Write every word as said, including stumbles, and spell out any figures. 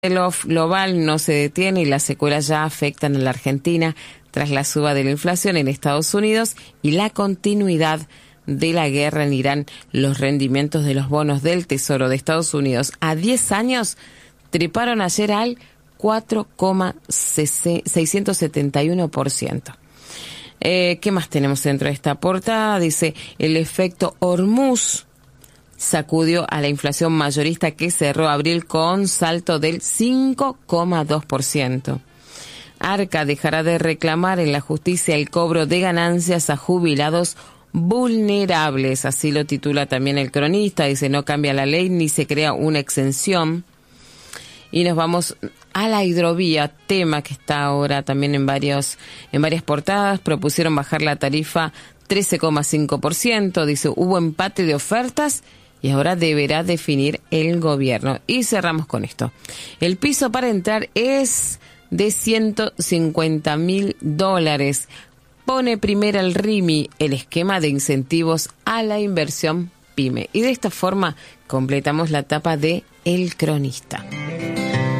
El off global no se detiene y las secuelas ya afectan a la Argentina tras la suba de la inflación en Estados Unidos y la continuidad de la guerra en Irán. Los rendimientos de los bonos del Tesoro de Estados Unidos a diez años treparon ayer al cuatro coma seiscientos setenta y uno por ciento. Eh, ¿Qué más tenemos dentro de esta portada? Dice, el efecto Hormuz sacudió a la inflación mayorista que cerró abril con salto del cinco coma dos por ciento. Arca dejará de reclamar en la justicia el cobro de ganancias a jubilados vulnerables, así lo titula también el cronista. Dice, no cambia la ley ni se crea una exención. Y nos vamos a la hidrovía, tema que está ahora también en varios en varias portadas. Propusieron bajar la tarifa trece coma cinco por ciento. Dice, hubo empate de ofertas y ahora deberá definir el gobierno. Y cerramos con esto. El piso para entrar es de ciento cincuenta mil dólares. Pone primero el R I M I, el esquema de incentivos a la inversión PYME. Y de esta forma completamos la etapa de El Cronista.